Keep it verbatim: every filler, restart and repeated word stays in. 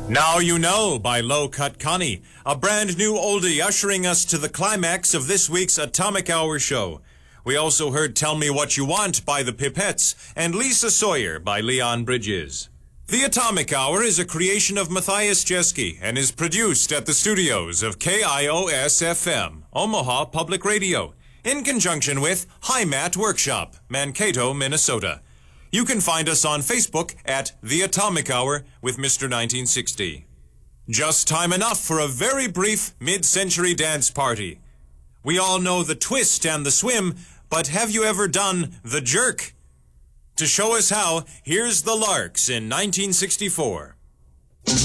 Now You Know by Low Cut Connie, a brand new oldie ushering us to the climax of this week's Atomic Hour show. We also heard Tell Me What You Want by the Pipettes and Lisa Sawyer by Leon Bridges. The Atomic Hour is a creation of Matthias Jeske and is produced at the studios of K I O S F M, Omaha Public Radio, in conjunction with Hi Mat Workshop, Mankato, Minnesota. You can find us on Facebook at The Atomic Hour with Mister nineteen sixty. Just time enough for a very brief mid-century dance party. We all know the twist and the swim, but have you ever done the jerk? To show us how, here's the Larks in nineteen sixty-four.